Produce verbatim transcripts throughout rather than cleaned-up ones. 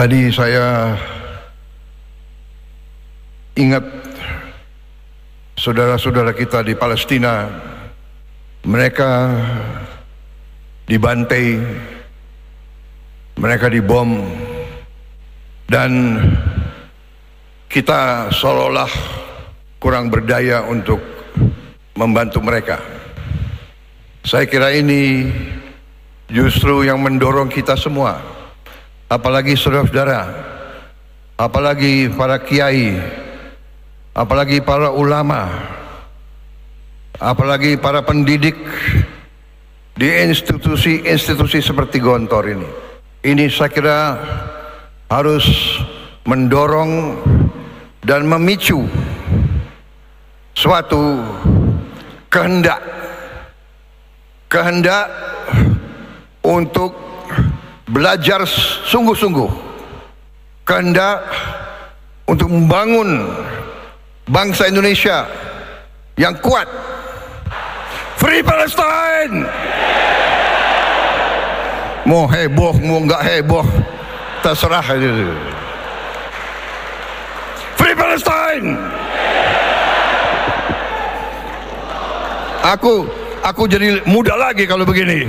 Tadi saya ingat saudara-saudara kita di Palestina, mereka dibantai, mereka dibom, dan kita seolah-olah kurang berdaya untuk membantu mereka. Saya kira ini justru yang mendorong kita semua, apalagi saudara-saudara, apalagi para kiai, apalagi para ulama, apalagi para pendidik di institusi-institusi seperti Gontor ini. Ini saya kira harus mendorong dan memicu suatu kehendak kehendak untuk belajar sungguh-sungguh, kehendak untuk membangun bangsa Indonesia yang kuat. Free Palestine! Mau heboh, mau nggak heboh, terserah. Free Palestine! Aku, aku jadi muda lagi kalau begini.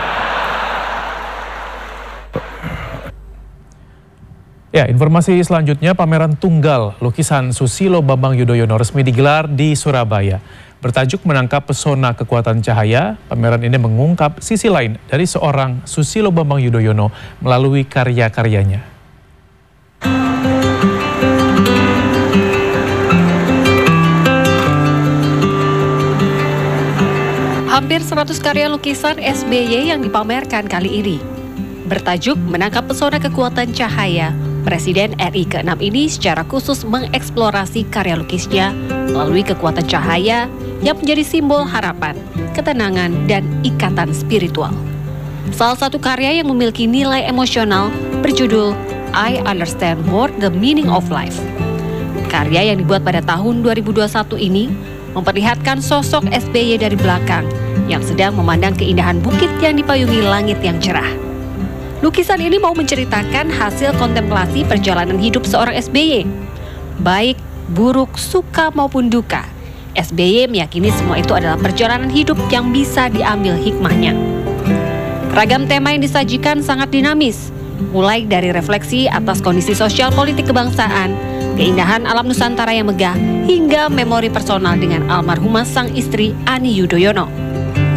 Ya, informasi selanjutnya, pameran tunggal lukisan Susilo Bambang Yudhoyono resmi digelar di Surabaya. Bertajuk Menangkap Pesona Kekuatan Cahaya, pameran ini mengungkap sisi lain dari seorang Susilo Bambang Yudhoyono melalui karya-karyanya. Hampir seratus karya lukisan S B Y yang dipamerkan kali ini. Bertajuk Menangkap Pesona Kekuatan Cahaya, Presiden R I keenam ini secara khusus mengeksplorasi karya lukisnya melalui kekuatan cahaya yang menjadi simbol harapan, ketenangan, dan ikatan spiritual. Salah satu karya yang memiliki nilai emosional berjudul I Understand More the Meaning of Life. Karya yang dibuat pada tahun dua ribu dua puluh satu ini memperlihatkan sosok S B Y dari belakang yang sedang memandang keindahan bukit yang dipayungi langit yang cerah. Lukisan ini mau menceritakan hasil kontemplasi perjalanan hidup seorang S B Y. Baik, buruk, suka maupun duka, S B Y meyakini semua itu adalah perjalanan hidup yang bisa diambil hikmahnya. Ragam tema yang disajikan sangat dinamis, mulai dari refleksi atas kondisi sosial politik kebangsaan, keindahan alam Nusantara yang megah, hingga memori personal dengan almarhumah sang istri Ani Yudhoyono.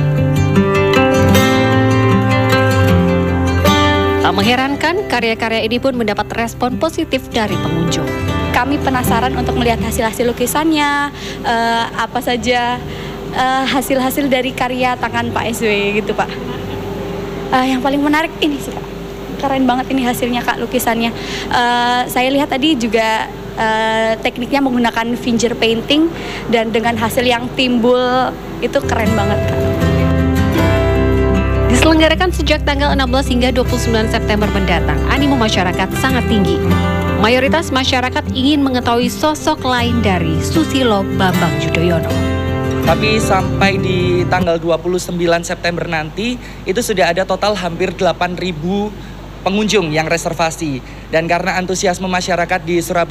Tak mengherankan, karya-karya ini pun mendapat respon positif dari pengunjung. Kami penasaran untuk melihat hasil-hasil lukisannya, uh, apa saja uh, hasil-hasil dari karya tangan Pak S B Y gitu Pak. Uh, yang paling menarik ini sih Kak, keren banget ini hasilnya Kak lukisannya. Uh, saya lihat tadi juga uh, tekniknya menggunakan finger painting dan dengan hasil yang timbul itu keren banget Kak. Diselenggarakan sejak tanggal enam belas hingga dua puluh sembilan September mendatang, animo masyarakat sangat tinggi. Mayoritas masyarakat ingin mengetahui sosok lain dari Susilo Bambang Yudhoyono. Tapi sampai di tanggal dua puluh sembilan September nanti, itu sudah ada total hampir delapan ribu pengunjung yang reservasi. Dan karena antusiasme masyarakat di Surabaya